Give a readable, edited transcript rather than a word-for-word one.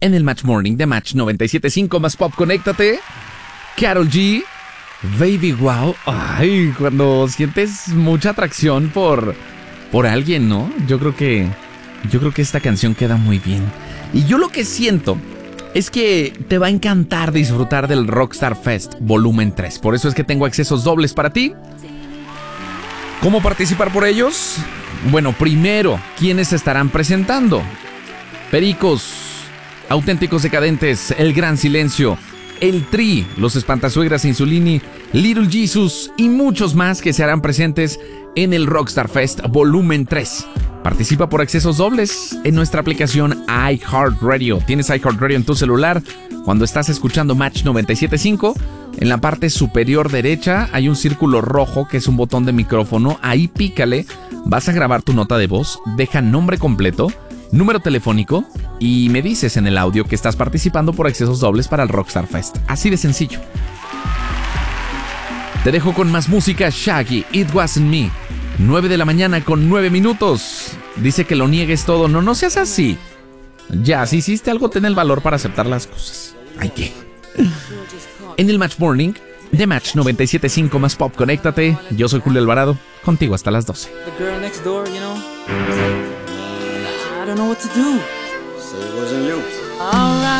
en el Match Morning de Match 97.5 más Pop. Conéctate. Karol G, Baby Wow. Ay, cuando sientes mucha atracción por alguien, ¿no? Yo creo que esta canción queda muy bien. Y yo lo que siento es que te va a encantar disfrutar del Rockstar Fest Volumen 3. Por eso es que tengo accesos dobles para ti. ¿Cómo participar por ellos? Bueno, primero, ¿quiénes estarán presentando? Pericos, Auténticos Decadentes, El Gran Silencio, El Tri, Los Espantasuegras Insulini, Little Jesus y muchos más que se harán presentes en el Rockstar Fest Volumen 3. Participa por accesos dobles en nuestra aplicación iHeartRadio. Tienes iHeartRadio en tu celular. Cuando estás escuchando Match 97.5, en la parte superior derecha hay un círculo rojo que es un botón de micrófono. Ahí pícale, vas a grabar tu nota de voz, deja nombre completo, número telefónico y me dices en el audio que estás participando por accesos dobles para el Rockstar Fest. Así de sencillo. Te dejo con más música. Shaggy, It Wasn't Me. 9 de la mañana con 9 minutos. Dice que lo niegues todo. No seas así. Ya, si hiciste algo, ten el valor para aceptar las cosas. Ay, ¿qué? En el Match Morning de Match 97.5 más Pop. Conéctate. Yo soy Julio Alvarado. Contigo hasta las 12. The girl next door, you know, I don't know what to do. So it wasn't you. Alright.